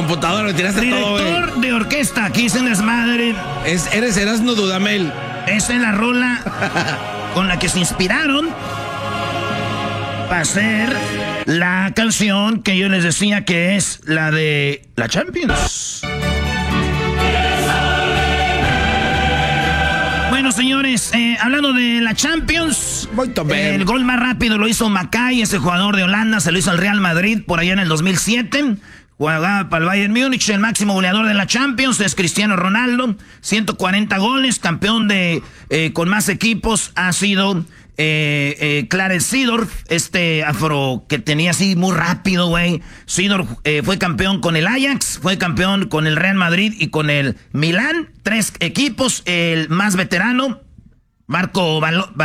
computadora, me tiraste todo, Director de orquesta, aquí es en desmadre. Eres Erasmo Dudamel. Esa es la rola con la que se inspiraron para hacer la canción que yo les decía que es la de la Champions. Bueno, señores, hablando de la Champions, el gol más rápido lo hizo Macay, ese jugador de Holanda, se lo hizo al Real Madrid por allá en el 2007. Jugaba para el Bayern Múnich, el máximo goleador de la Champions es Cristiano Ronaldo, 140 goles, campeón de con más equipos ha sido Clarence Seedorf, este afro que tenía así muy rápido, güey. Seedorf fue campeón con el Ajax, fue campeón con el Real Madrid y con el Milán, 3 equipos, el más veterano, Marco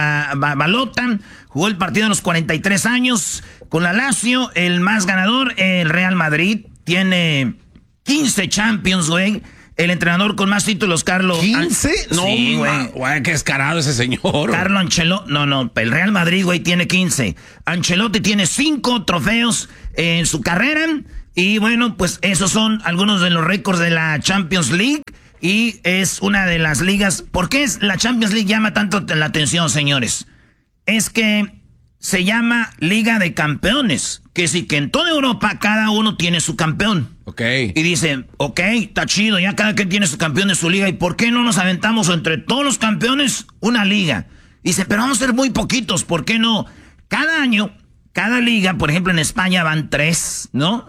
Balota, jugó el partido a los 43 años con la Lazio, el más ganador, el Real Madrid, tiene 15 Champions, güey. El entrenador con más títulos, Carlo... ¿15? No, sí, güey, qué descarado ese señor. Carlo Ancelotti... No, el Real Madrid, güey, tiene 15. Ancelotti tiene 5 trofeos en su carrera. Y bueno, pues esos son algunos de los récords de la Champions League. Y es una de las ligas... ¿Por qué la Champions League llama tanto la atención, señores? Es que se llama Liga de Campeones. Que sí, que en toda Europa cada uno tiene su campeón. Ok. Y dicen, ok, está chido, ya cada quien tiene su campeón de su liga. ¿Y por qué no nos aventamos entre todos los campeones una liga? Dice, pero vamos a ser muy poquitos, ¿por qué no? Cada año, cada liga, por ejemplo en España van 3, ¿no?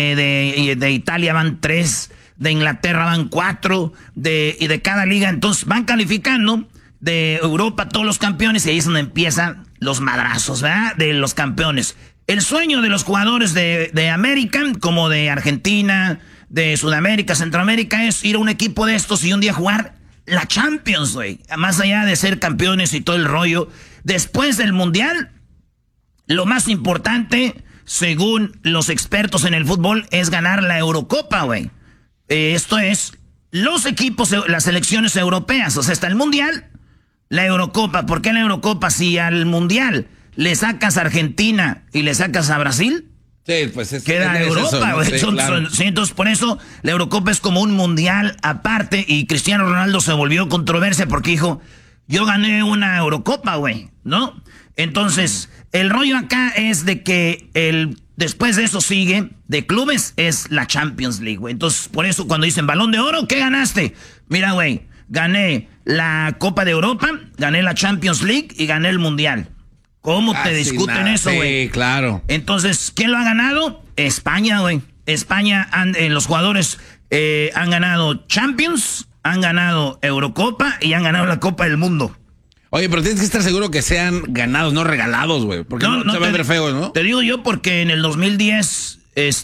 De Italia van 3, de Inglaterra van 4, y de cada liga. Entonces van calificando de Europa todos los campeones y ahí es donde empiezan los madrazos, ¿verdad? De los campeones. El sueño de los jugadores de América, como de Argentina, de Sudamérica, Centroamérica, es ir a un equipo de estos y un día jugar la Champions, güey. Más allá de ser campeones y todo el rollo. Después del Mundial, lo más importante, según los expertos en el fútbol, es ganar la Eurocopa, güey. Esto es los equipos, las selecciones europeas. O sea, está el Mundial, la Eurocopa. ¿Por qué la Eurocopa? Si al Mundial le sacas a Argentina y le sacas a Brasil, sí, pues queda Europa, güey. Sí, claro. Sí, entonces por eso la Eurocopa es como un mundial aparte y Cristiano Ronaldo se volvió controversia porque dijo, yo gané una Eurocopa, güey, ¿no? Entonces, el rollo acá es de que después de eso sigue, de clubes, es la Champions League, güey. Entonces, por eso cuando dicen Balón de Oro, ¿qué ganaste? Mira, güey, gané la Copa de Europa, gané la Champions League y gané el Mundial. ¿Cómo te discuten eso, güey? Sí, claro. Entonces, ¿quién lo ha ganado? España, güey. España, los jugadores han ganado Champions, han ganado Eurocopa y han ganado la Copa del Mundo. Oye, pero tienes que estar seguro que sean ganados, no regalados, güey. Porque no se va a ver feo, ¿no? Te digo yo porque en el 2010,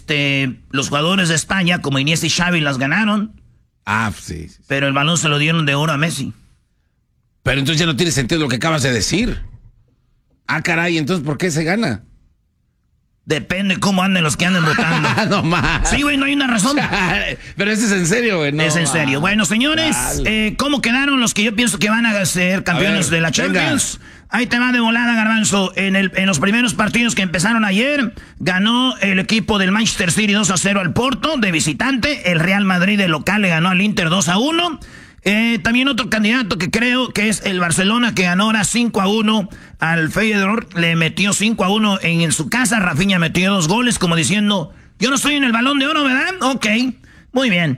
los jugadores de España, como Iniesta y Xavi, las ganaron. Ah, sí. Pero el balón se lo dieron de oro a Messi. Pero entonces ya no tiene sentido lo que acabas de decir. Ah, caray, entonces ¿por qué se gana? Depende cómo anden los que anden votando. No más. Sí, güey, no hay una razón. Pero eso es en serio, güey. No, es en serio. Bueno, señores, ¿cómo quedaron los que yo pienso que van a ser campeones de la Champions? Venga. Ahí te va de volada, Garbanzo. En los primeros partidos que empezaron ayer, ganó el equipo del Manchester City 2-0 al Porto, de visitante. El Real Madrid de local le ganó al Inter 2-1. También otro candidato que creo que es el Barcelona, que ganó ahora 5-1 al Feyenoord, le metió 5-1 en su casa. Rafinha metió 2 goles, como diciendo, yo no estoy en el Balón de Oro, ¿verdad? Ok, muy bien.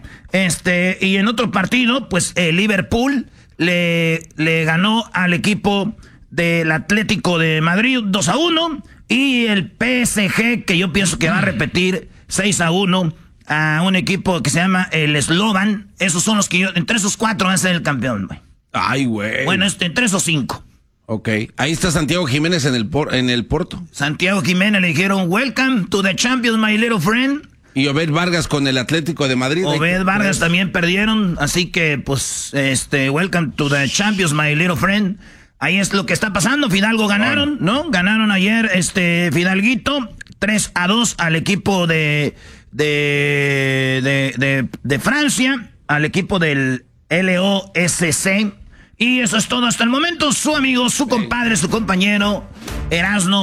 Y en otro partido, pues el Liverpool le ganó al equipo del Atlético de Madrid 2-1, y el PSG, que yo pienso que va a repetir 6-1 a un equipo que se llama el Slovan. Esos son los que yo, entre esos 4 van a ser el campeón, güey. Ay, güey. Bueno, entre esos 5. Ok, ahí está Santiago Jiménez en el Porto. Santiago Jiménez le dijeron, welcome to the Champions, my little friend. Y Obed Vargas con el Atlético de Madrid. Obed Vargas también perdieron, así que, pues, welcome to the Champions, my little friend. Ahí es lo que está pasando. Fidalgo ganaron, ¿no? Ganaron ayer, Fidalguito, 3-2 al equipo de Francia, al equipo del LOSC. Y eso es todo hasta el momento. Su amigo, su compadre, su compañero, Erasmo.